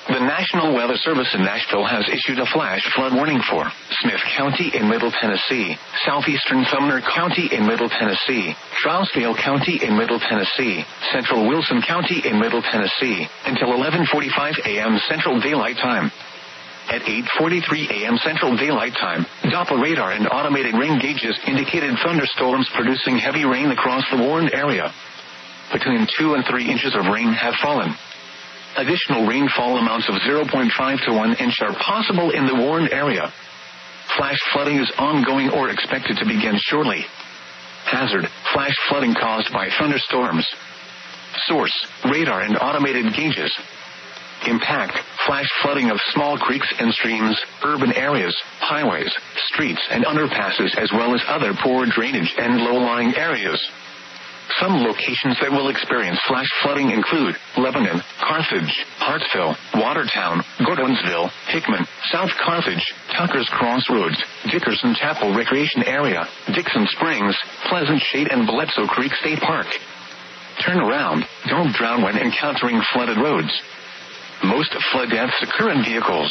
The National Weather Service in Nashville has issued a flash flood warning for Smith County in Middle Tennessee, southeastern Sumner County in Middle Tennessee, Trousdale County in Middle Tennessee, central Wilson County in Middle Tennessee, until 11:45 a.m. Central Daylight Time. At 8:43 a.m. Central Daylight Time, Doppler radar and automated rain gauges indicated thunderstorms producing heavy rain across the warned area. Between 2 and 3 inches of rain have fallen. Additional rainfall amounts of 0.5 to 1 inch are possible in the warned area. Flash flooding is ongoing or expected to begin shortly. Hazard: flash flooding caused by thunderstorms. Source: radar and automated gauges. Impact: flash flooding of small creeks and streams, urban areas, highways, streets and underpasses, as well as other poor drainage and low-lying areas. Some locations that will experience flash flooding include Lebanon, Carthage, Hartsville, Watertown, Gordonsville, Hickman, South Carthage, Tucker's Crossroads, Dickerson Chapel Recreation Area, Dixon Springs, Pleasant Shade and Bledsoe Creek State Park. Turn around. Don't drown when encountering flooded roads. Most flood deaths occur in vehicles.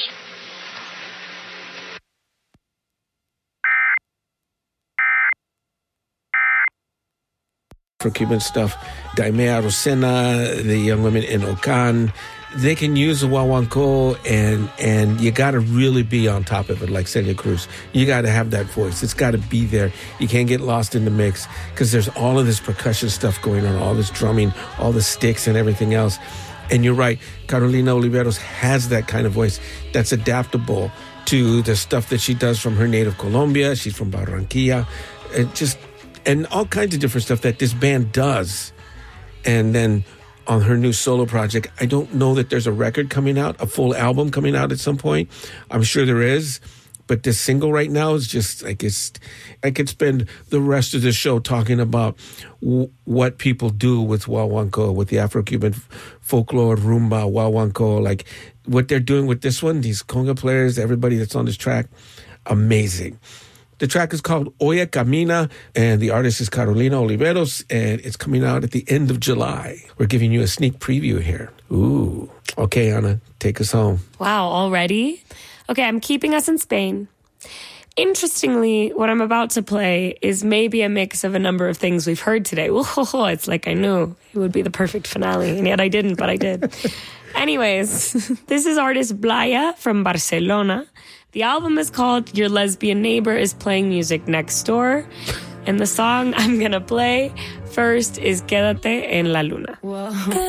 For Cuban stuff, Daimea Rosena, the young women in Ocan, they can use the Guaguancó, and you got to really be on top of it, like Celia Cruz. You got to have that voice. It's got to be there. You can't get lost in the mix because there's all of this percussion stuff going on, all this drumming, all the sticks and everything else. And you're right, Carolina Oliveros has that kind of voice that's adaptable to the stuff that she does from her native Colombia. She's from Barranquilla. And all kinds of different stuff that this band does. And then on her new solo project, I don't know that there's a record coming out, a full album coming out at some point. I'm sure there is. But this single right now is just, I could spend the rest of the show talking about what people do with Guaguancó, with the Afro-Cuban folklore, rumba, Guaguancó, like what they're doing with this one, these conga players, everybody that's on this track, amazing. The track is called Oye Camina, and the artist is Carolina Oliveros, and it's coming out at the end of July. We're giving you a sneak preview here. Ooh. Okay, Anna, take us home. Wow, already? Okay, I'm keeping us in Spain. Interestingly, what I'm about to play is maybe a mix of a number of things we've heard today. It's like I knew it would be the perfect finale, and yet I didn't, but I did. Anyways, this is artist Blaya from Barcelona. The album is called Your Lesbian Neighbor is Playing Music Next Door. And the song I'm going to play first is Quédate en la Luna. Whoa.